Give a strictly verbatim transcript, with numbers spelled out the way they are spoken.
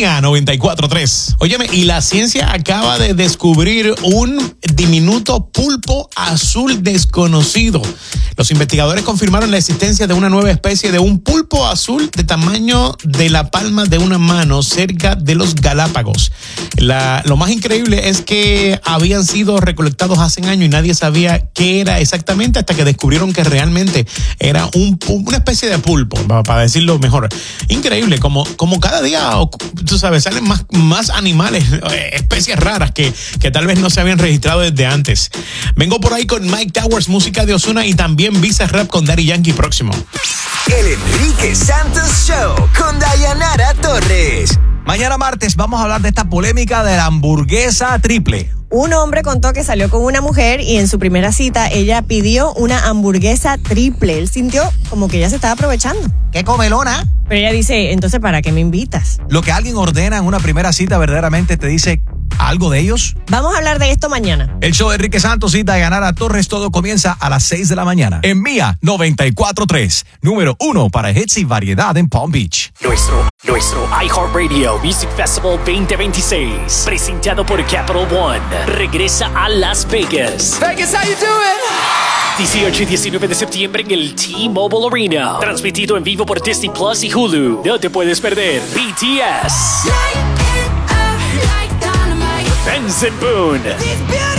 Mía noventa y cuatro punto tres. Óyeme, y la ciencia acaba de descubrir un diminuto pulpo azul desconocido. Los investigadores confirmaron la existencia de una nueva especie de un pulpo azul de tamaño de la palma de una mano cerca de los Galápagos. La, lo más increíble es que habían sido recolectados hace un año y nadie sabía qué era exactamente hasta que descubrieron que realmente era un, una especie de pulpo, para decirlo mejor. Increíble, como, como cada día, tú sabes, salen más, más animales, especies raras que, que tal vez no se habían registrado desde antes. Vengo por ahí con Mike Towers, música de Ozuna, y también Visa Rap con Daddy Yankee próximo. El Enrique Santos Show con Dayanara Torres. Mañana martes vamos a hablar de esta polémica de la hamburguesa triple. Un hombre contó que salió con una mujer y en su primera cita ella pidió una hamburguesa triple. Él sintió como que ella se estaba aprovechando. ¡Qué comelona! Pero ella dice, entonces, ¿para qué me invitas? Lo que alguien ordena en una primera cita verdaderamente te dice algo de ellos. Vamos a hablar de esto mañana. El show de Enrique Santos y Dayanara Torres, todo comienza a las seis de la mañana. En Mía noventa y cuatro punto tres, número uno para hits y variedad en Palm Beach. Nuestro, nuestro iHeartRadio Music Festival veinte veintiséis, presentado por Capital One, regresa a Las Vegas. Vegas, how you doing? dieciocho y diecinueve de septiembre en el T-Mobile Arena. Transmitido en vivo por Disney Plus y Hulu. No te puedes perder B T S, Benson Boone,